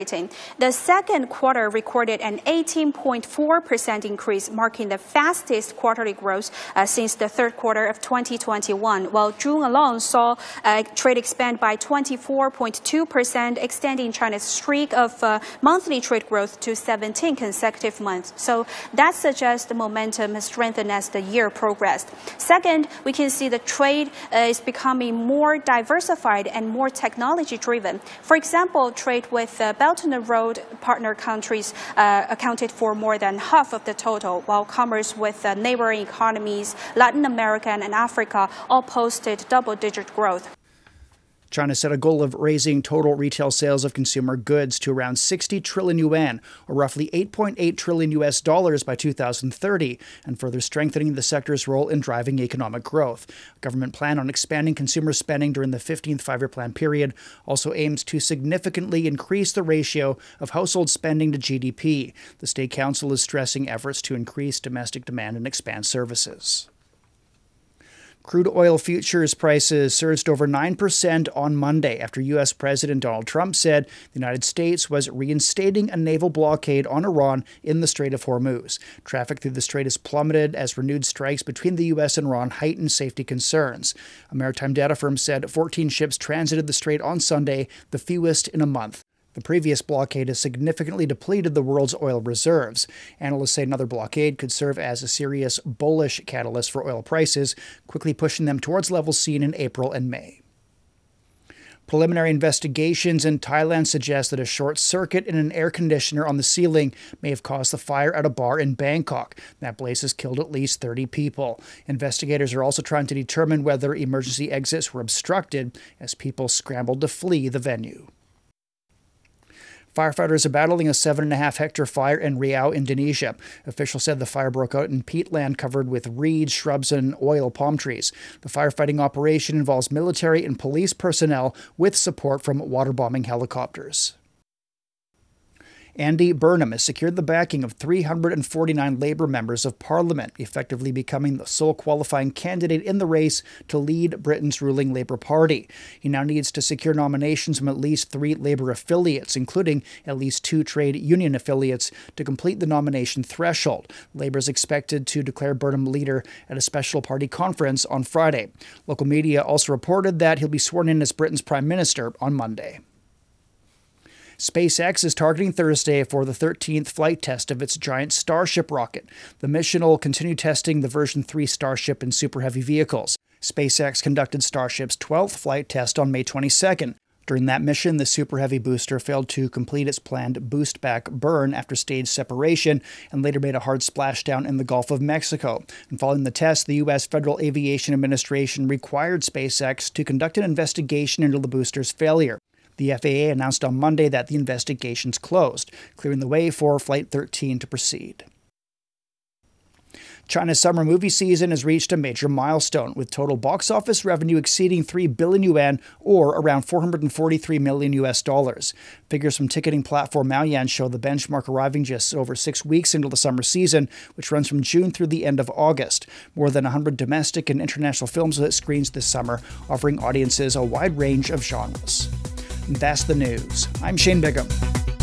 The second quarter recorded an 18.4% increase, marking the fastest quarterly growth since the third quarter of 2021, while June alone saw trade expand by 24.2%, extending China's streak of monthly trade growth to 17 consecutive months. So that suggests the momentum has strengthened as the year progressed. Second, we can see the trade is becoming more diversified and more technology-driven. For example, trade with Belt and Road partner countries accounted for more than half of the total, while commerce with neighboring economies, Latin America and Africa all posted double-digit growth. China set a goal of raising total retail sales of consumer goods to around 60 trillion yuan, or roughly $8.8 trillion by 2030, and further strengthening the sector's role in driving economic growth. A government plan on expanding consumer spending during the 15th five-year plan period also aims to significantly increase the ratio of household spending to GDP. The State Council is stressing efforts to increase domestic demand and expand services. Crude oil futures prices surged over 9% on Monday after U.S. President Donald Trump said the United States was reinstating a naval blockade on Iran in the Strait of Hormuz. Traffic through the strait has plummeted as renewed strikes between the U.S. and Iran heighten safety concerns. A maritime data firm said 14 ships transited the strait on Sunday, the fewest in a month. The previous blockade has significantly depleted the world's oil reserves. Analysts say another blockade could serve as a serious bullish catalyst for oil prices, quickly pushing them towards levels seen in April and May. Preliminary investigations in Thailand suggest that a short circuit in an air conditioner on the ceiling may have caused the fire at a bar in Bangkok. That blaze has killed at least 30 people. Investigators are also trying to determine whether emergency exits were obstructed as people scrambled to flee the venue. Firefighters are battling a 7.5-hectare fire in Riau, Indonesia. Officials said the fire broke out in peatland covered with reeds, shrubs, and oil palm trees. The firefighting operation involves military and police personnel with support from waterbombing helicopters. Andy Burnham has secured the backing of 349 Labour members of Parliament, effectively becoming the sole qualifying candidate in the race to lead Britain's ruling Labour Party. He now needs to secure nominations from at least 3 Labour affiliates, including at least 2 trade union affiliates, to complete the nomination threshold. Labour is expected to declare Burnham leader at a special party conference on Friday. Local media also reported that he'll be sworn in as Britain's Prime Minister on Monday. SpaceX is targeting Thursday for the 13th flight test of its giant Starship rocket. The mission will continue testing the version 3 Starship in Super Heavy vehicles. SpaceX conducted Starship's 12th flight test on May 22nd. During that mission, the Super Heavy booster failed to complete its planned boost-back burn after stage separation and later made a hard splashdown in the Gulf of Mexico. And following the test, the U.S. Federal Aviation Administration required SpaceX to conduct an investigation into the booster's failure. The FAA announced on Monday that the investigation's closed, clearing the way for Flight 13 to proceed. China's summer movie season has reached a major milestone, with total box office revenue exceeding 3 billion yuan, or around $443 million. Figures from ticketing platform Maoyan show the benchmark arriving just over 6 weeks into the summer season, which runs from June through the end of August. More than 100 domestic and international films will hit screens this summer, offering audiences a wide range of genres. And that's the news. I'm Shane Bigham.